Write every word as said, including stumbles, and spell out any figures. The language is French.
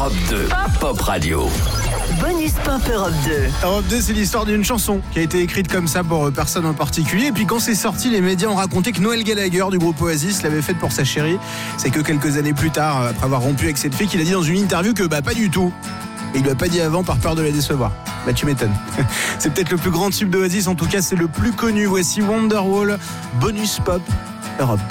Europe deux, Pop Radio. Bonus Pop Europe deux. Europe deux, c'est l'histoire d'une chanson qui a été écrite comme ça pour personne en particulier. Et puis quand c'est sorti, les médias ont raconté que Noel Gallagher du groupe Oasis l'avait faite pour sa chérie. C'est que quelques années plus tard, après avoir rompu avec cette fille, qu'il a dit dans une interview que bah pas du tout. Et il lui a pas dit avant par peur de la décevoir. Bah tu m'étonnes. C'est peut-être le plus grand tube d'Oasis, en tout cas c'est le plus connu. Voici Wonderwall, Bonus Pop Europe deux.